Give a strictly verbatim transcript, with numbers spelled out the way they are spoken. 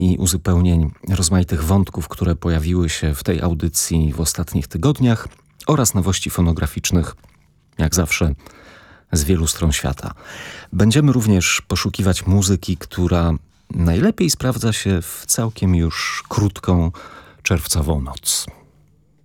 i uzupełnień rozmaitych wątków, które pojawiły się w tej audycji w ostatnich tygodniach oraz nowości fonograficznych, jak zawsze, z wielu stron świata. Będziemy również poszukiwać muzyki, która najlepiej sprawdza się w całkiem już krótką czerwcową noc.